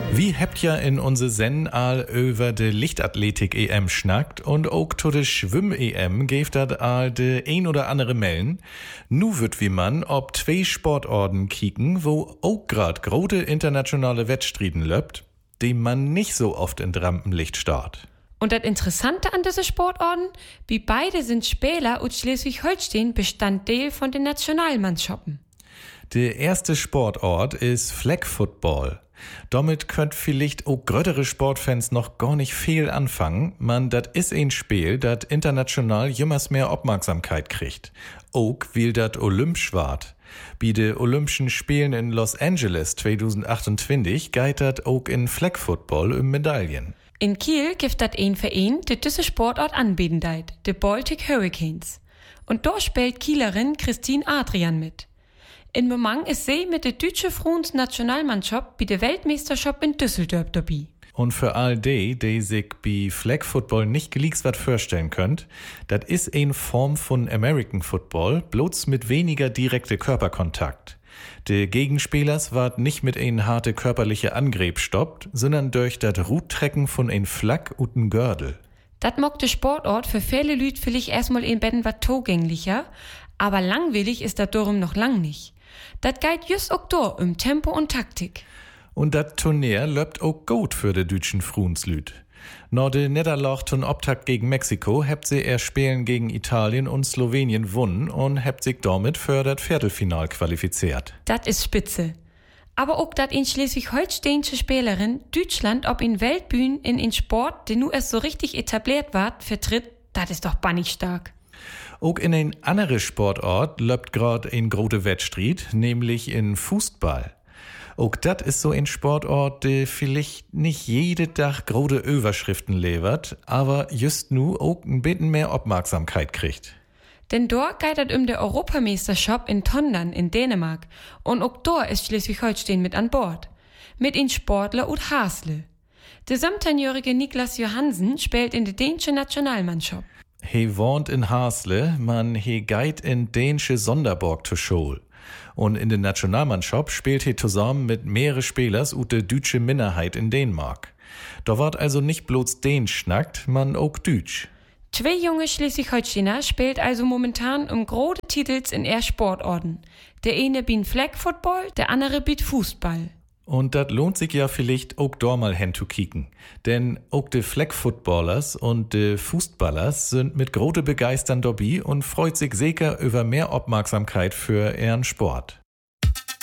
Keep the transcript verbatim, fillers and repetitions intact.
Wie habt ja in unser Sen all über de Lichtathletik-E M schnackt und auch zu de Schwimm-E M geeft dat all de ein oder andere Mellen. Nu wird wie man ob zwei Sportorten kicken, wo auch grad große internationale Wettstriden löbt, die man nicht so oft in Rampenlicht starrt. Und das Interessante an diesen Sportorten, wie beide sind Spieler aus Schleswig-Holstein Bestandteil von den Nationalmannschaften. Der erste Sportort ist Flag Football. Damit könnt vielleicht auch größere Sportfans noch gar nicht viel anfangen. Man, das ist ein Spiel, das international jümmers mehr Aufmerksamkeit kriegt. Auch weil das olympisch ward. Bei den Olympischen Spielen in Los Angeles zwanzig achtundzwanzig geht das auch in Flag Football um Medaillen. In Kiel gibt das ein Verein, der diese Sportart anbieten deit, die Baltic Hurricanes. Und da spielt Kielerin Christine Adrian mit. In Moment ist sie mit der deutschen Frauens-Nationalmannschaft bei der Weltmeisterschaft in Düsseldorf dabei. Und für all die, die sich bei Flag Football nicht gelieks was vorstellen könnt, das ist eine Form von American Football, bloß mit weniger direkte Körperkontakt. Der Gegenspielers ward nicht mit ein harte körperliche Angriff stoppt, sondern durch das Ruttrecken von ein Flak und ein Gördel. Das mag der Sportort für viele Leute vielleicht erstmal in Betten wat zugänglicher, aber langweilig ist das darum noch lang nicht. Das geht just auch da um Tempo und Taktik. Und das Turnier löbt auch gut für de deutschen Frunslüt. Nach de Niederlage zum Auftakt gegen Mexiko habt sie erst Spielen gegen Italien und Slowenien wunnen und habt sich damit für das Viertelfinal qualifiziert. Das ist spitze. Aber auch dat in Schleswig-Holsteinische Spielerin Deutschland ob in Weltbühnen in in Sport, der nu erst so richtig etabliert ward, vertritt, das ist doch bannig stark. Auch in ein anderer Sportort löbt grad ein großer Wettstreit, nämlich in Fußball. Auch das ist so ein Sportort, der vielleicht nicht jeden Tag große Überschriften levert, aber just nu auch ein bisschen mehr Aufmerksamkeit kriegt. Denn dort geht es um der Europameisterschaft in Tondern in Dänemark und auch dort ist Schleswig-Holstein mit an Bord. Mit in Sportler und Hasle. Der siebzehnjährige Niklas Johansen spielt in der dänischen Nationalmannschaft. He wohnt in Hasle, man he geht in dänische Sonderborg zur Schule. Und in der Nationalmannschaft spielt he zusammen mit mehreren Spielers und der deutsche Minderheit in Dänemark. Da wird also nicht bloß Dänisch schnackt, man auch Deutsch. Zwei junge Schleswig-Holsteiner spielt also momentan um große Titels in eher Sportorten. Der eine bin Flag Football, der andere bin Fußball. Und das lohnt sich ja vielleicht auch da mal hinzukicken. Denn auch die Flag Footballers und die Fußballers sind mit große Begeistern dabei und freut sich sicher über mehr Aufmerksamkeit für ihren Sport.